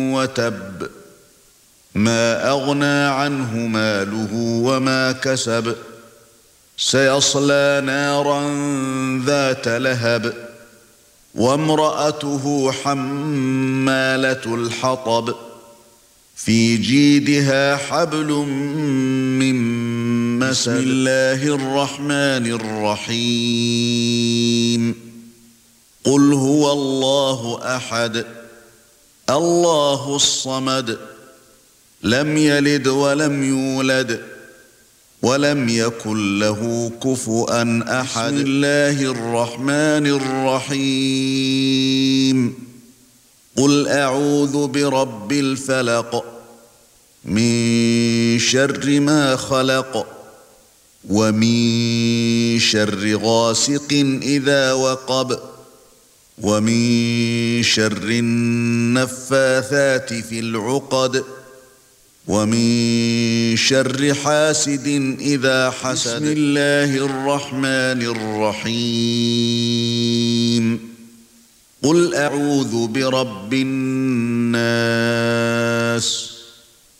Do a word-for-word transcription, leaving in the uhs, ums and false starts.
وتب ما أغنى عنه ماله وما كسب سيصلى نارا ذات لهب وامرأته حمالة الحطب في جيدها حبل من مسد. بسم الله الرحمن الرحيم قل هو الله أحد الله الصمد لم يلد ولم يولد ولم يكن له كفؤا أحد. بسم الله الرحمن الرحيم قل أعوذ برب الفلق من شر ما خلق ومن شر غاسق إذا وقب ومن شر النفاثات في العقد ومن شر حاسد إذا حسد. بسم الله الرحمن الرحيم قل أعوذ برب الناس